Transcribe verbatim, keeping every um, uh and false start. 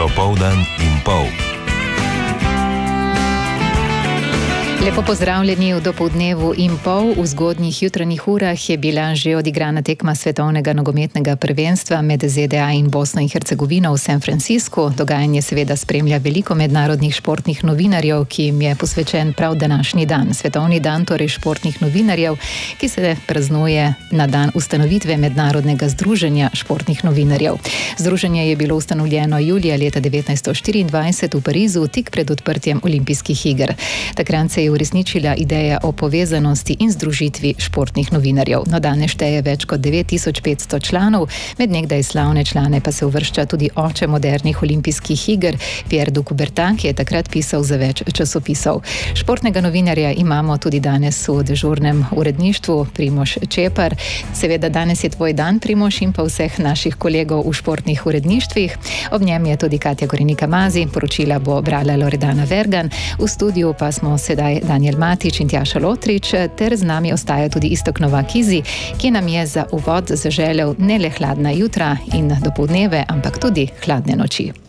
Dopoldan in pol. Lepo pozdravljeni v dopoldnevu in pol. V zgodnjih jutranjih urah je bila že odigrana tekma svetovnega nogometnega prvenstva med Z D A in Bosno in Hercegovino v San Franciscu. Dogajanje seveda spremlja veliko mednarodnih športnih novinarjev, ki jim je posvečen prav današnji dan. Svetovni dan torej športnih novinarjev, ki se praznuje na dan ustanovitve Mednarodnega združenja športnih novinarjev. Združenje je bilo ustanovljeno julija leta devetnajststo štiriindvajset v Parizu, tik pred odprtjem olimpijskih iger. Takrat se je uresničila ideja o povezanosti in združitvi športnih novinarjev. No, danes šteje več kot devet tisoč petsto članov, med nekdaj slavne člane pa se uvršča tudi oče modernih olimpijskih iger, Pierre de Coubertin, ki je takrat pisal za več časopisov. Športnega novinarja imamo tudi danes v dežurnem uredništvu, Primož Čepar. Seveda danes je tvoj dan, Primož, in pa vseh naših kolegov v športnih uredništvih. Ob njem je tudi Katja Korenika Mazi, poročila bo brala Loredana Vergan, v studiu pa smo sedaj Daniel Matič in Tjaša Lotrič, ter z nami ostaja tudi Iztok Novakizi, ki nam je za uvod zaželel ne le hladna jutra in dopoldneve, ampak tudi hladne noči.